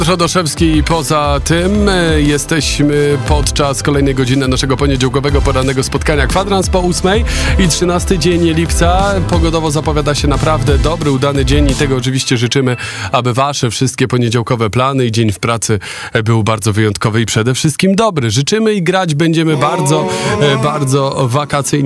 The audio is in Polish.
Radoszewski i poza tym jesteśmy podczas kolejnej godziny naszego poniedziałkowego porannego spotkania. Kwadrans po 8 i 13 dzień lipca. Pogodowo zapowiada się naprawdę dobry, udany dzień i tego oczywiście życzymy, aby wasze wszystkie poniedziałkowe plany i dzień w pracy był bardzo wyjątkowy i przede wszystkim dobry. Życzymy i grać będziemy bardzo, bardzo wakacyjnie.